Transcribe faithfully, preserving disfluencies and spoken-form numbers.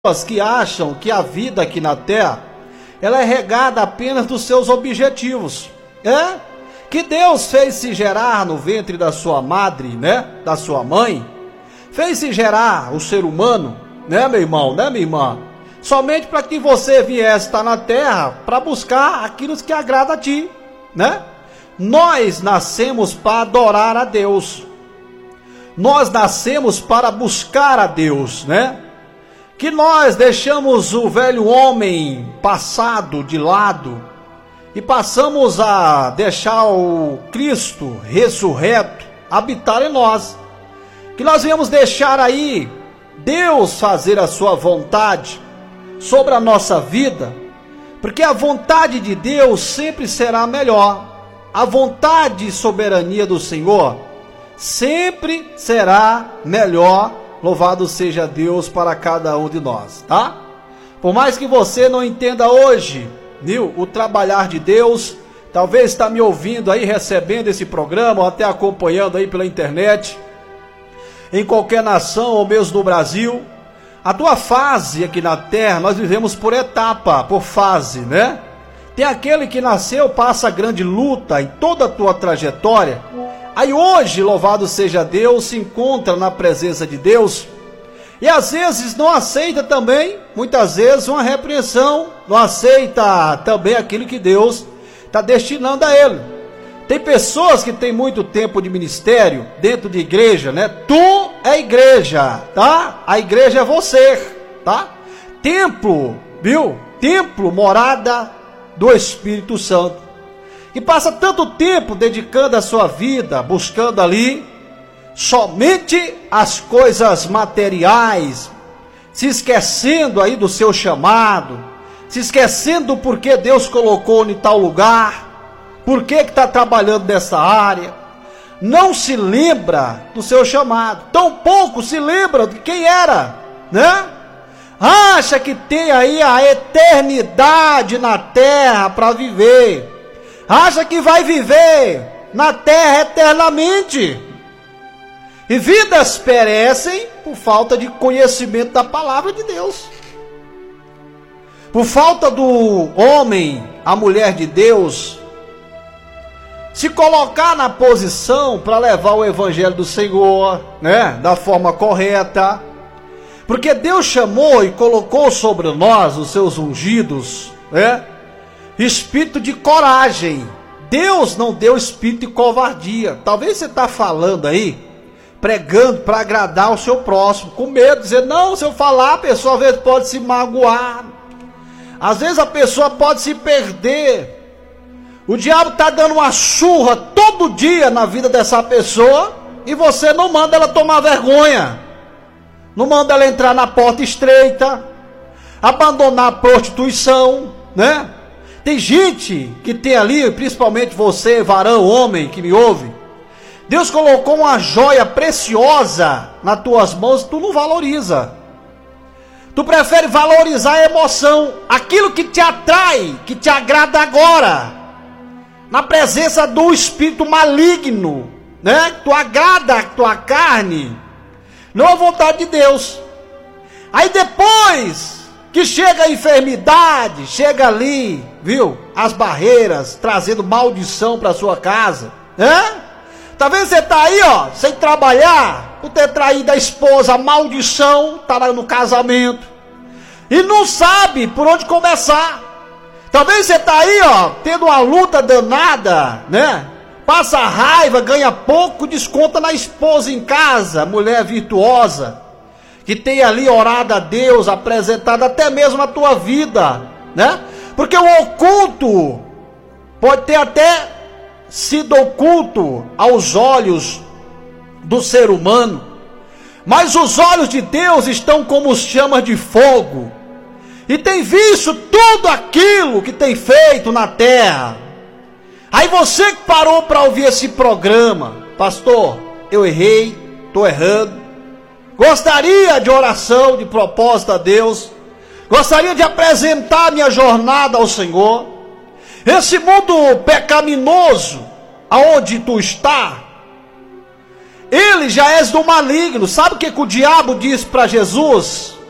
pessoas que acham que a vida aqui na Terra, ela é regada apenas dos seus objetivos, é? Que Deus fez se gerar no ventre da sua madre, né? Da sua mãe, fez se gerar o ser humano, né, meu irmão, né, minha irmã? Somente para que você viesse estar na Terra para buscar aquilo que agrada a ti, né? Nós nascemos para adorar a Deus. Nós nascemos para buscar a Deus, né? Que nós deixamos o velho homem passado de lado e passamos a deixar o Cristo ressurreto habitar em nós. Que nós viemos deixar aí Deus fazer a sua vontade sobre a nossa vida, porque a vontade de Deus sempre será melhor. A vontade e soberania do Senhor sempre será melhor. Louvado seja Deus para cada um de nós, tá? Por mais que você não entenda hoje, viu, o trabalhar de Deus, talvez está me ouvindo aí, recebendo esse programa, ou até acompanhando aí pela internet, em qualquer nação ou mesmo no Brasil, a tua fase aqui na Terra, nós vivemos por etapa, por fase, né? Tem aquele que nasceu, passa grande luta em toda a tua trajetória. Aí hoje, louvado seja Deus, se encontra na presença de Deus e às vezes não aceita também, muitas vezes, uma repreensão, não aceita também aquilo que Deus está destinando a ele. Tem pessoas que têm muito tempo de ministério dentro de igreja, né? Tu é igreja, tá? A igreja é você, tá? Templo, viu? Templo, morada do Espírito Santo. E passa tanto tempo dedicando a sua vida, buscando ali somente as coisas materiais, se esquecendo aí do seu chamado, se esquecendo do porquê Deus colocou em tal lugar, por que está trabalhando nessa área, não se lembra do seu chamado, tampouco se lembra de quem era, né? Acha que tem aí a eternidade na terra para viver, acha que vai viver na terra eternamente. E vidas perecem por falta de conhecimento da palavra de Deus. Por falta do homem, a mulher de Deus, se colocar na posição para levar o evangelho do Senhor, né, da forma correta. Porque Deus chamou e colocou sobre nós, os seus ungidos, né, espírito de coragem. Deus não deu espírito de covardia. Talvez você está falando aí, pregando para agradar o seu próximo, com medo, dizendo, não, se eu falar, a pessoa às vezes pode se magoar, às vezes a pessoa pode se perder. O diabo está dando uma surra todo dia na vida dessa pessoa, e você não manda ela tomar vergonha, não manda ela entrar na porta estreita, abandonar a prostituição, né? Tem gente que tem ali, principalmente você, varão, homem, que me ouve, Deus colocou uma joia preciosa nas tuas mãos, tu não valoriza. Tu prefere valorizar a emoção, aquilo que te atrai, que te agrada agora, na presença do espírito maligno, né? Tu agrada a tua carne, não a vontade de Deus. Aí depois que chega a enfermidade, chega ali, viu, as barreiras, trazendo maldição para sua casa, né? Talvez você está aí, ó, sem trabalhar, por ter traído a esposa, a maldição está no casamento, e não sabe por onde começar. Talvez você está aí, ó, tendo uma luta danada, né? Passa raiva, ganha pouco, desconta na esposa em casa, mulher virtuosa, que tem ali orado a Deus, apresentado até mesmo a tua vida, né? Porque o oculto pode ter até sido oculto aos olhos do ser humano, mas os olhos de Deus estão como chamas de fogo, e tem visto tudo aquilo que tem feito na terra. Aí você que parou para ouvir esse programa, pastor, eu errei, estou errando, gostaria de oração, de propósito a Deus, gostaria de apresentar minha jornada ao Senhor. Esse mundo pecaminoso, aonde tu está, ele já és do maligno. Sabe o que, que o diabo disse para Jesus?